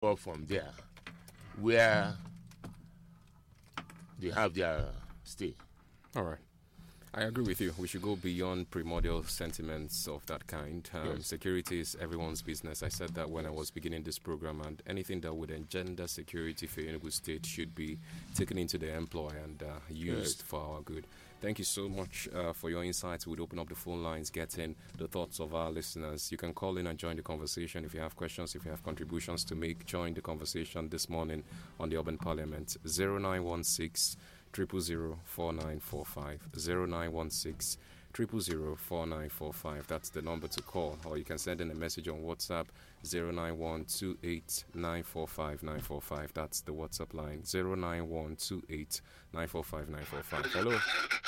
up from there, where they have their stay. All right. I agree with you. We should go beyond primordial sentiments of that kind. Yes. Security is everyone's business. I said that when I was beginning this program, and anything that would engender security for Enugu State should be taken into the employ and used for our good. Thank you so much for your insights. We'd open up the phone lines, get in the thoughts of our listeners. You can call in and join the conversation. If you have questions, if you have contributions to make, join the conversation this morning on the Urban Parliament. 0916 0004945 0916 0004945. That's the number to call, or you can send in a message on WhatsApp 09128945945. That's the WhatsApp line 09128945945. Hello.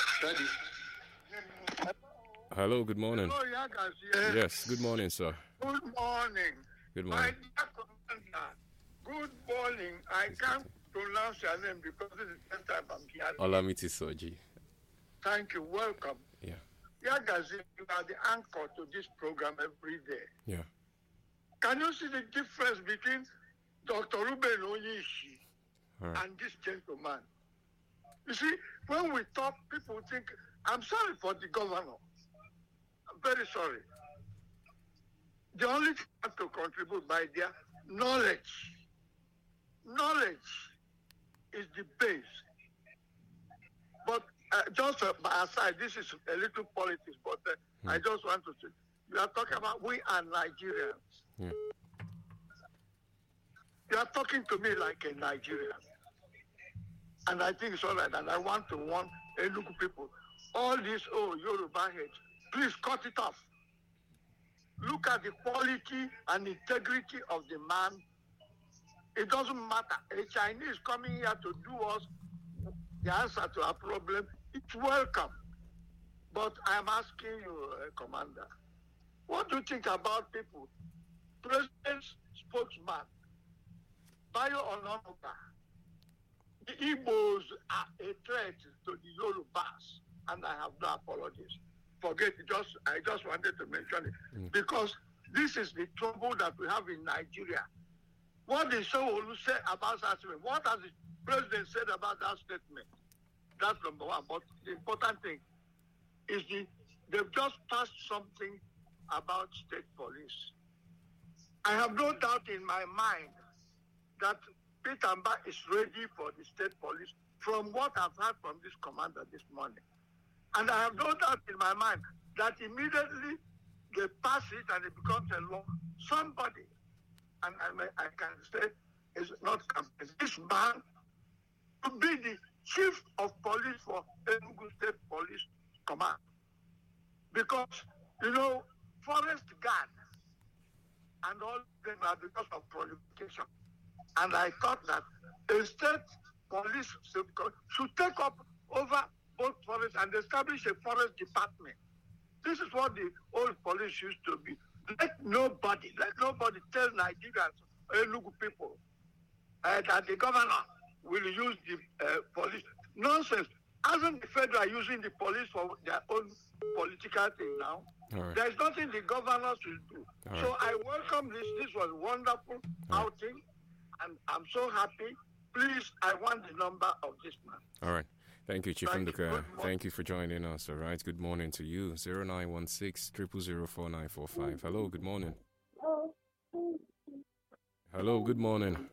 Hello, good morning. Hello, Yagas, yes. Yes, good morning, sir. Good morning. Good morning. My dear Commander, good morning. I can't pronounce your name because this is the first time I'm hearing. Olamiti Soji. Thank you. Welcome. Yeah. Yagas, you are the anchor to this program every day. Yeah. Can you see the difference between Dr. Ruben Onyishi and this gentleman? You see, when we talk, people think, I'm sorry for the governor. I'm very sorry. The only thing I have to contribute by their knowledge. Knowledge is the base. But just by aside, this is a little politics, but I just want to say, you are talking about we are Nigerians. Yeah. You are talking to me like a Nigerian. And I think it's all right. And I want to warn Enugu people. All this, Yoruba hate, please cut it off. Look at the quality and integrity of the man. It doesn't matter. A Chinese coming here to do us the answer to our problem, it's welcome. But I'm asking you, Commander, what do you think about people? President's spokesman, Bayo Ononuga. The Igbos are a threat to the Yorubas, and I have no apologies. Forget it. I just wanted to mention it because this is the trouble that we have in Nigeria. What did Sanwo-Olu say about that statement? What has the president said about that statement? That's number one. But the important thing is they've just passed something about state police. I have no doubt in my mind that Peter Mba is ready for the state police from what I've heard from this commander this morning. And I have no doubt in my mind that immediately they pass it and it becomes a law. Somebody, and I can say, is not campaign. This man to be the chief of police for Enugu State Police Command. Because, forest guard and all them are because of proliferation. And I thought that a state police should take up over both forests and establish a forest department. This is what the old police used to be. Let nobody tell Nigerians, Enugu people, that the governor will use the police. Nonsense. Hasn't the federal using the police for their own political thing now? Right. There's nothing the governors will do. So I welcome this. This was a wonderful outing. And I'm so happy. Please, I want the number of this man. All right. Thank you, Chief Nduka. Thank you for joining us. All right. Good morning to you. 0916 0004945. Hello. Good morning. Hello. Good morning.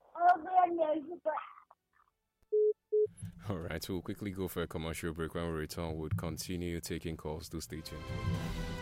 All right. We'll quickly go for a commercial break. When we return, we'll continue taking calls. Do stay tuned.